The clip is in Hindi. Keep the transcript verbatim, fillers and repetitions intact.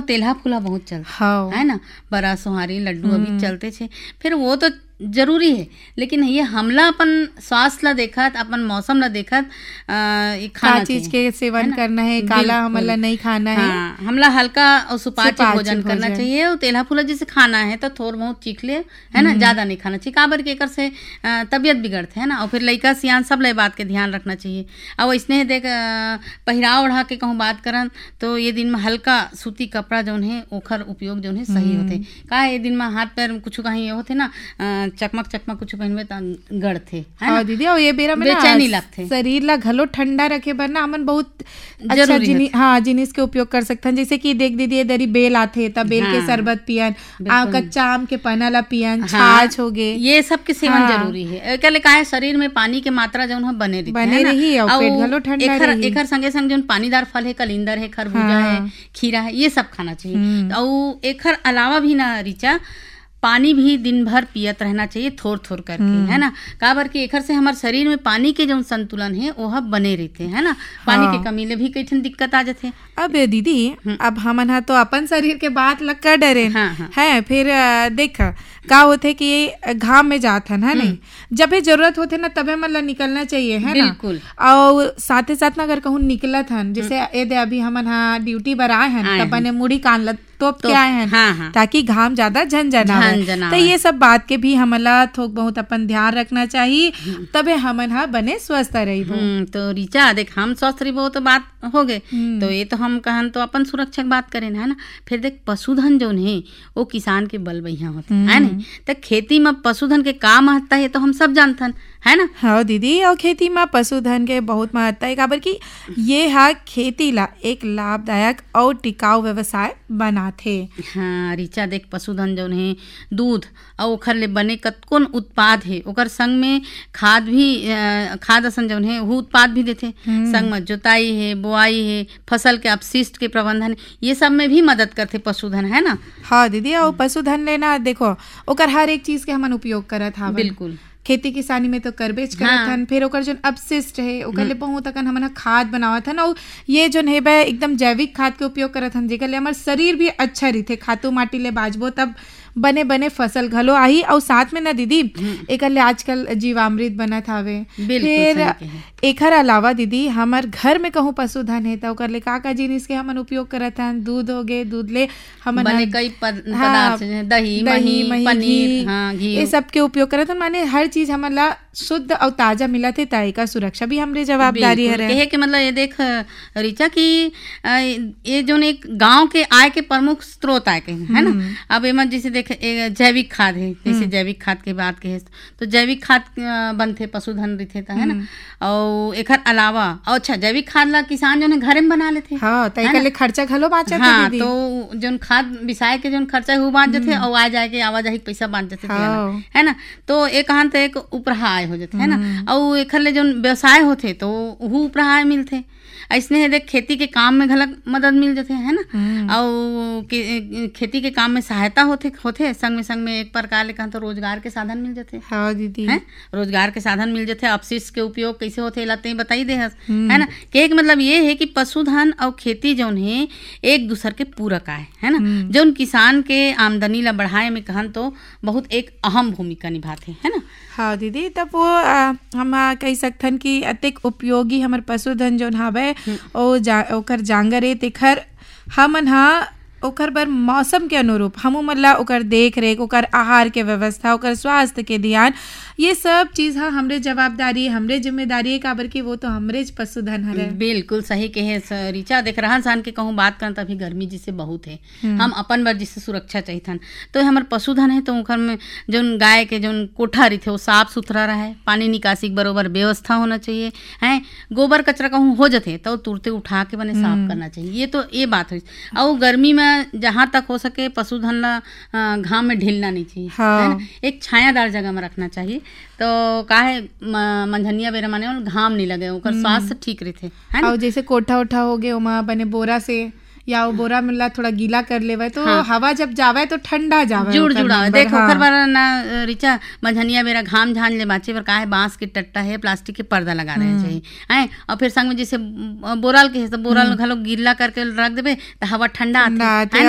तेलहा फूला बहुत चलता हाँ है ना, बड़ा सोहारी लड्डू अभी चलते छे। फिर वो तो जरूरी है, लेकिन ये हमला अपन स्वास्थ्य ला देखत, अपन मौसम ला देखत आ, खाना चीज के सेवन करना है, काला हमला नहीं खाना है। हाँ, हमला हल्का और सुपाच्य भोजन करना चाहिए। और तेलहा फूला जैसे खाना है तो थोड़ा बहुत चीख ले, है ना, ज्यादा नहीं खाना चाहिए। काबर के एकर से तबियत बिगड़ते है ना। और फिर लइका सियान सब ले बात के ध्यान रखना चाहिए। और इसने देख पहिराव ओढ़ा के कहूँ बात करन तो ये दिन में हल्का सूती कपड़ा जौन है ओखर उपयोग जौन है सही होते। का ये दिन में हाथ पैर कुछ कहीं होते ना चकमक चकमक कुछ पहनवे त गड़ थे, है ना दीदी। और ये बेरा में बेचैनी लगथे, शरीर ला घलो ठंडा रखे बर ना हमन बहुत अच्छा जिनिस हाँ जिनिस के उपयोग कर सकथन। जैसे कि देख दीदी ये दरी बेल आथे तब बेल हाँ, के शरबत पियन, आ कच्चा आम के पन्ना ला पियन, हाँ, छाछ हो गए, ये सब के सेवन हाँ, जरूरी है। क्या का है शरीर में पानी के मात्रा जौन है बने रही बने रही और पेट घलो ठंडा रही। एकर संगे संग जौन पानीदार फल है, कलिंदर है, खरबूजा है, खीरा है, ये सब खाना चाहिए। और एकर अलावा भी ना रिचा पानी भी दिन भर पियत रहना चाहिए, थोड़ थोड़ करके, है ना। काबर कि एकर से हमारे शरीर में पानी के जो संतुलन है वो बने रहते, है ना। पानी हाँ। के कमी ले भी कई ठन दिक्कत आ जाते। अब दीदी अब हमन हा तो अपन शरीर के बात लग कर डरे हाँ, हाँ। है फिर देख का होते कि घाम में जात हन है नहीं, जब जरूरत होते ना तबे मतलब निकलना चाहिए, है ना। बिल्कुल। और साथे साथ ना अगर कहूँ निकलत हन, जैसे ए दे अभी हमन हा ड्यूटी पर आए हैं तब बने मुड़ी कान लत तोप के आए हैं, हाँ, हाँ। ताकि घाम ज्यादा झंझना हो। तो ये सब बात के भी हमला थोक बहुत अपन ध्यान रखना चाहिए, तबे हमन हा बने स्वस्थ रही। तो रिचा देख हम स्वस्थ रही तो बात हो गए, तो ये तो हम कहन तो अपन सुरक्षा की बात करें है ना। फिर देख पशुधन जो है वो किसान के बल बहिया होते है ना। तो खेती में पशुधन के का महत्ता है तो हम सब जानथन, है ना। हाँ दीदी, और खेती में पशुधन के बहुत महत्ता है, काबर कि ये हा खेती ला एक लाभदायक और टिकाऊ व्यवसाय बनाथे। हाँ रिचा देख पशुधन जो है दूध और ओखर ले बने कतकोन उत्पाद है, ओकर संग में खाद भी खाद असन जो है वो उत्पाद भी देते। संग में जोताई है, बुआई है, फसल के अपशिष्ट के प्रबंधन, ये सब में भी मदद करते पशुधन, है ना। हाँ दीदी, और पशुधन लेना देखो ओकर हर एक चीज के हमन उपयोग करत हवन। बिल्कुल, खेती किसानी में तो करबेज करत हन। हाँ। फिर ओकर जो अपशिष्ट है ओकर ले बहुत अकन हमन खाद बनावत हन। और ये जो है बे एकदम जैविक खाद के उपयोग करत हन, जेकर ले हमार शरीर भी अच्छा रहिथे। खातू माटी ले बाजबो तब बने बने फसल घलो आही। और साथ में ना दीदी एकर ले आजकल जीवामृत बनत हावे। फिर एकर अलावा दीदी हमार घर में कहूँ पशुधन है तो ओकर ले का का जिनिस के हमन उपयोग करत हन। दूध हो गए, दूध ले हमन बने कई पदार्थ, दही, मही, पनीर, हाँ, घी, ये सब के उपयोग करत हन। माने हर चीज हमन ला शुद्ध और ताजा मिलत है, ताई का सुरक्षा भी हमरे जवाबदारी है। कहे के मतलब ये देख रिचा की ये जो एक गांव के आय के प्रमुख स्रोत आय के है ना। अब एमन जैसे देख जैविक खाद है, जैसे जैविक खाद के बात कहे तो जैविक खाद बनते पशुधन रहते है ना। और एकर अलावा और अच्छा जैविक खाद ला किसान जो है घरे में बना लेते। हाँ, तो एकर ले खर्चा घलो बाचत। हाँ, तो जो खाद बिसाए के जो खर्चा है वो बांट जाते और आ जाए के आवाजाही पैसा बांट जाते, हाँ। है ना। तो एक कहां तो एक उपराहाय हो जाते, है ना। और एकर ले जो व्यवसाय होते तो वो उपराहाय मिलते। ऐसने देख खेती के काम में घलक मदद मिल जाते, है ना। और खेती के काम में सहायता होते होते संग में संग में एक प्रकार ले कहा तो रोजगार के साधन मिल जाते। हाँ दीदी, है रोजगार के साधन मिल जाते। अपशिष्ट के उपयोग कैसे होते लाते बताई दे, है ना। के एक मतलब ये है कि पशुधन और खेती जौन है एक दूसरे के पूरक आए, है ना। जौन किसान के आमदनी ला बढ़ाए में कहन तो बहुत एक अहम भूमिका निभाते, है ना। हाँ दीदी, तब वो आ, हम कह सकथन कि अतिक उपयोगी हमार पशुधन जौन हावे ओ जा, ओकर जानवर है। तेखर हमन हा ओकर बर मौसम के अनुरूप हमू मतलब ओकर देख रेख, ओकर आहार के व्यवस्था, ओकर स्वास्थ्य के ध्यान, ये सब चीज हा हमरे जवाबदारी, हमरे जिम्मेदारी है। काबर की वो तो हमरे पशुधन हरे। बिल्कुल सही कहे रिचा। देख रहा सान के कहूँ बात करन तभी गर्मी जिससे बहुत है, हम अपन बर जिससे सुरक्षा चाहिए तो हमारे पशुधन है। तो ओकर में जो गाय के जो कोठा रही थे वो साफ सुथरा रहे, पानी निकासी के बरोबर व्यवस्था होना चाहिए, है। गोबर कचरा कहूँ हो जाते तो तुरते उठा के बने साफ करना चाहिए। ये तो ये बात है। और गर्मी में जहाँ तक हो सके पशुधन ला घाम में ढिलना नहीं चाहिए, हाँ। है ना। एक छायादार जगह में रखना चाहिए। तो काहे मंझनिया बेरा माने घाम नहीं लगे, ओकर स्वास्थ्य ठीक रहते, है ना। और जैसे कोठा उठा हो गए ओमा बने बोरा से या वो बोरा मिला थोड़ा गीला कर लेवे तो हाँ। हवा जब जावे तो ठंडा जावे, जुड़ जुड़ावे। देखो ओकर बार ना रिचा मंझनिया बेरा घाम झान ले बाचे पर काहे बांस के टट्टा है, प्लास्टिक के पर्दा लगा रहे चाहिए, हैं। और फिर संग में जैसे बोराल के तो बोराल घलो गीला करके रख देबे तो हवा ठंडा आती है।